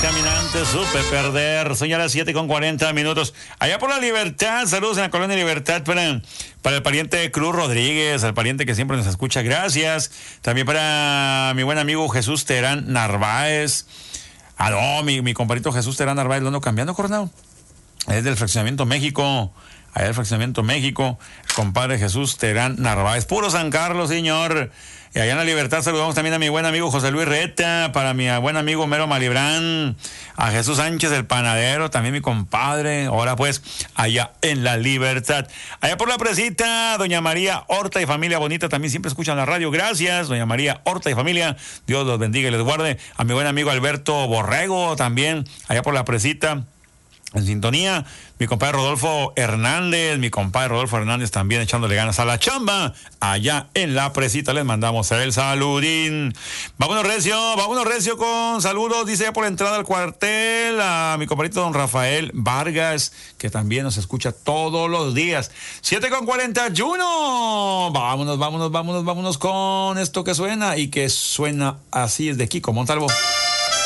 caminantes, supe perder. Son ya las 7:40. Allá por la Libertad, saludos en la colonia Libertad para el pariente Cruz Rodríguez, al pariente que siempre nos escucha, gracias. También para mi buen amigo Jesús Terán Narváez. Ah, no, mi compadrito Jesús Terán Narváez, lo ando cambiando, Coronel. Es del Fraccionamiento México. Allá del Fraccionamiento México, compadre Jesús Terán Narváez. Puro San Carlos, señor. Y allá en la Libertad saludamos también a mi buen amigo José Luis Reta, para mi buen amigo Mero Malibrán, a Jesús Sánchez el panadero, también mi compadre. Ahora pues, allá en la Libertad. Allá por la Presita, doña María Horta y familia bonita, también siempre escuchan la radio. Gracias, doña María Horta y familia. Dios los bendiga y les guarde. A mi buen amigo Alberto Borrego también, allá por la Presita. En sintonía, mi compadre Rodolfo Hernández, también echándole ganas a la chamba, allá en la Presita, les mandamos el saludín. Vámonos recio con saludos, dice ya por la entrada al cuartel, a mi compadrito don Rafael Vargas, que también nos escucha todos los días. 7:41, vámonos con esto que suena, y que suena así, es de Kiko Montalvo.